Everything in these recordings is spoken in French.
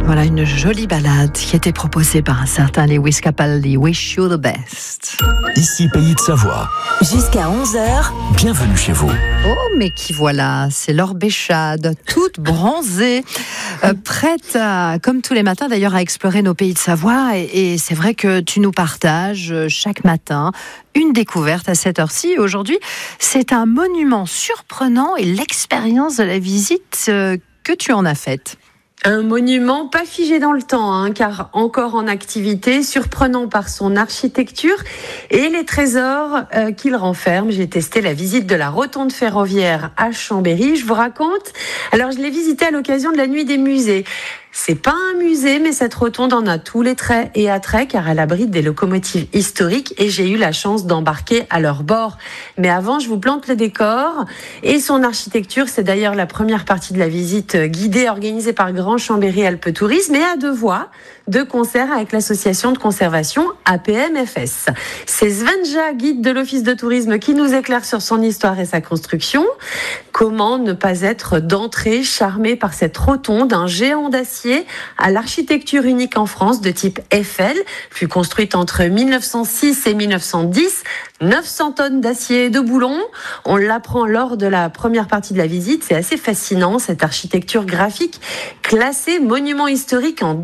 Voilà une jolie balade qui était proposée par un certain Lewis Capaldi. Wish you the best. Ici Pays de Savoie. Jusqu'à 11h. Bienvenue chez vous. Oh, mais qui voilà, c'est Laure Béchade, toute bronzée, prête à, comme tous les matins d'ailleurs, à explorer nos pays de Savoie. Et c'est vrai que tu nous partages chaque matin une découverte à cette heure-ci. Aujourd'hui, c'est un monument surprenant et l'expérience de la visite que tu en as faite. Un monument pas figé dans le temps, car encore en activité, surprenant par son architecture et les trésors qu'il renferme. J'ai testé la visite de la rotonde ferroviaire à Chambéry. Je vous raconte. Alors, je l'ai visitée à l'occasion de la nuit des musées. C'est pas un musée, mais cette rotonde en a tous les traits et attraits, car elle abrite des locomotives historiques et j'ai eu la chance d'embarquer à leur bord. Mais avant, je vous plante le décor et son architecture. C'est d'ailleurs la première partie de la visite guidée organisée par Grand Chambéry Alpes Tourisme et à deux voix, de concert avec l'association de conservation APMFS. C'est Svenja, guide de l'Office de tourisme, qui nous éclaire sur son histoire et sa construction. Comment ne pas être d'entrée charmé par cette rotonde, un géant d'acier à l'architecture unique en France de type Eiffel, fut construite entre 1906 et 1910. 900 tonnes d'acier et de boulons. On l'apprend lors de la première partie de la visite. C'est assez fascinant, cette architecture graphique classée monument historique en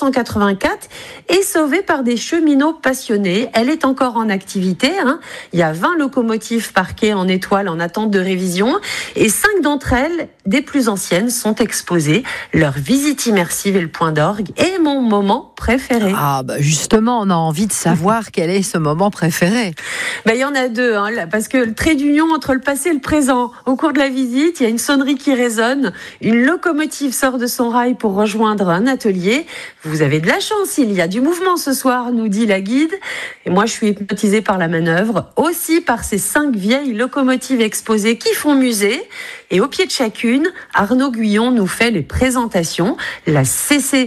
1984 et sauvée par des cheminots passionnés. Elle est encore en activité. Il y a 20 locomotives parquées en étoile en attente de révision et 5 d'entre elles, des plus anciennes, sont exposées. Leur visite immersive est le point d'orgue et mon moment préféré. Ah bah justement, on a envie de savoir quel est ce moment préféré. Il y en a deux, parce que le trait d'union entre le passé et le présent. Au cours de la visite, il y a une sonnerie qui résonne. Une locomotive sort de son rail pour rejoindre un atelier. Vous avez de la chance, il y a du mouvement ce soir, nous dit la guide. Et moi, je suis hypnotisée par la manœuvre, aussi par ces 5 vieilles locomotives exposées qui font musée. Et au pied de chacune, Arnaud Guyon nous fait les présentations. La CC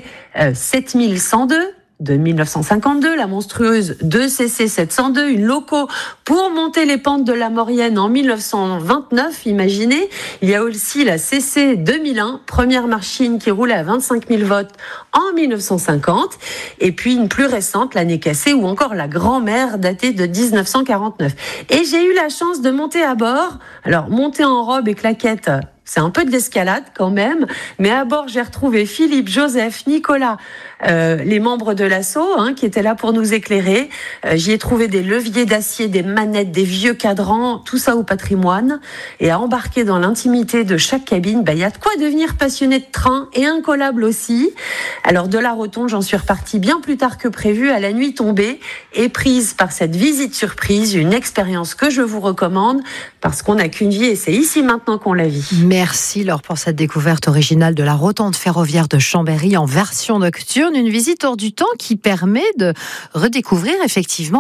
7102 de 1952, la monstrueuse 2CC 702, une loco pour monter les pentes de la Maurienne en 1929, imaginez. Il y a aussi la CC 2001, première machine qui roulait à 25 000 watts en 1950, et puis une plus récente, l'année cassée, ou encore la grand-mère datée de 1949. Et j'ai eu la chance de monter à bord. Alors, monter en robe et claquettes, c'est un peu de l'escalade quand même, mais à bord, j'ai retrouvé Philippe, Joseph, Nicolas, les membres de l'assaut qui étaient là pour nous éclairer. J'y ai trouvé des leviers d'acier, des manettes, des vieux cadrans, tout ça au patrimoine. Et à embarquer dans l'intimité de chaque cabine, il y a de quoi devenir passionné de train et incollable aussi. Alors de la rotonde, j'en suis repartie bien plus tard que prévu à la nuit tombée et prise par cette visite surprise, une expérience que je vous recommande parce qu'on n'a qu'une vie et c'est ici maintenant qu'on la vit. Merci Laure pour cette découverte originale de la rotonde ferroviaire de Chambéry en version nocturne, une visite hors du temps qui permet de redécouvrir effectivement